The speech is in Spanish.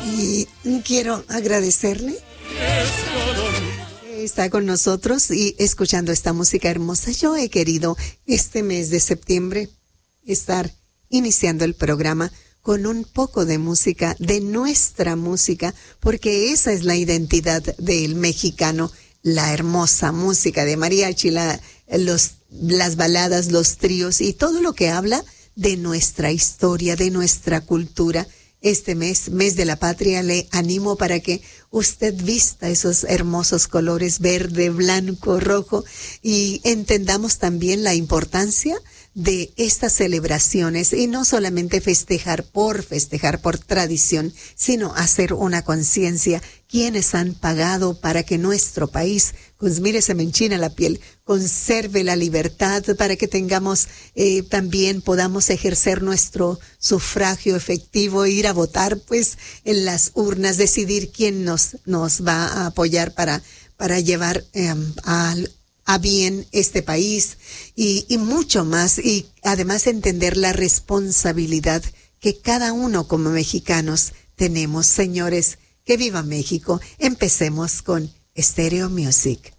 Y quiero agradecerle que está con nosotros y escuchando esta música hermosa. Yo he querido este mes de septiembre estar iniciando el programa con un poco de música, de nuestra música, porque esa es la identidad del mexicano, la hermosa música de mariachi, las baladas, los tríos y todo lo que habla de nuestra historia, de nuestra cultura. Este mes de la patria, le animo para que usted vista esos hermosos colores verde, blanco, rojo y entendamos también la importancia de estas celebraciones y no solamente festejar por tradición, sino hacer una conciencia quienes han pagado para que nuestro país, pues mire, se me enchina la piel, conserve la libertad para que tengamos, también podamos ejercer nuestro sufragio efectivo, ir a votar pues en las urnas, decidir quién nos va a apoyar para llevar a bien este país y mucho más, y además entender la responsabilidad que cada uno como mexicanos tenemos. Señores, que viva México. Empecemos con Stereo Music.